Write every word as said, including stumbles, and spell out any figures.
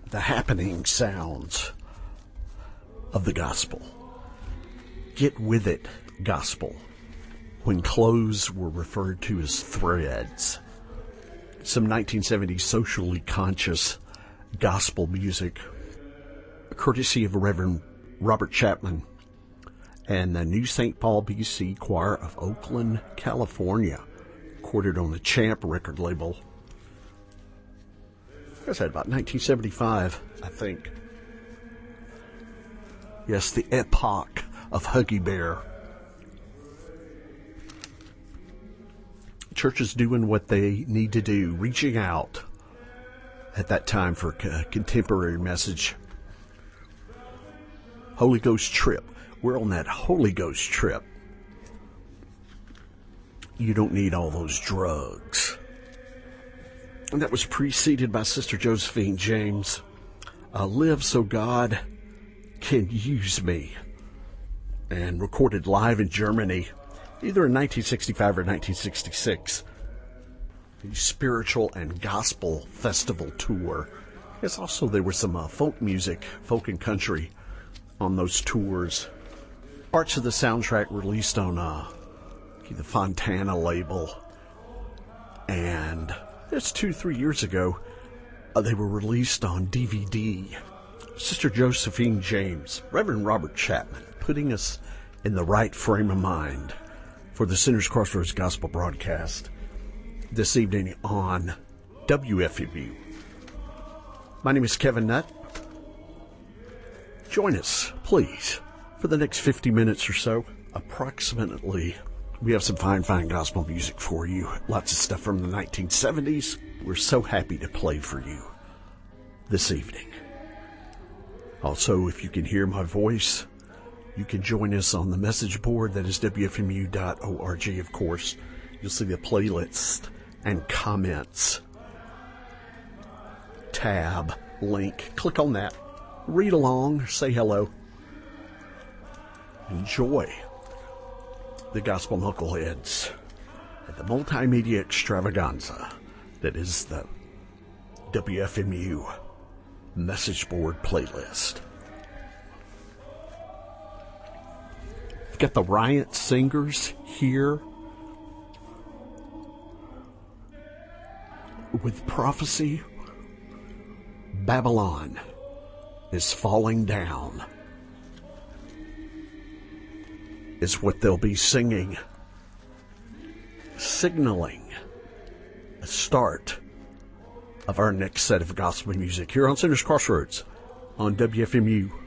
the happening sounds of the gospel. Get with it, gospel, when clothes were referred to as threads. Some nineteen seventies socially conscious gospel music, courtesy of Reverend Robert Chapman and the New Saint Paul B C Choir of Oakland, California, recorded on the Champ record label. I said about nineteen seventy-five, I think. Yes, the epoch of Huggy Bear. Churches doing what they need to do, reaching out at that time for a contemporary message. Holy Ghost trip. We're on that Holy Ghost trip. You don't need all those drugs. And that was preceded by Sister Josephine James. Uh, Live so God can use me. And recorded live in Germany, either in nineteen sixty-five or nineteen sixty-six. The Spiritual and Gospel Festival Tour. Yes, also there was some uh, folk music, folk and country on those tours. Parts of the soundtrack released on uh, the Fontana label. And it's two, three years ago, uh, they were released on D V D. Sister Josephine James, Reverend Robert Chapman, putting us in the right frame of mind for the Sinners Crossroads Gospel broadcast this evening on W F M U. My name is Kevin Nutt. Join us, please, for the next fifty minutes or so, approximately. We have some fine, fine gospel music for you. Lots of stuff from the nineteen seventies. We're so happy to play for you this evening. Also, if you can hear my voice, you can join us on the message board. That is W F M U dot org, of course. You'll see the playlist and comments tab link. Click on that. Read along. Say hello. Enjoy the Gospel Knuckleheads at the multimedia extravaganza that is the W F M U message board playlist. We've got the Riot Singers here with Prophecy. Babylon is falling down is what they'll be singing, signaling a start of our next set of gospel music here on Sinners Crossroads on W F M U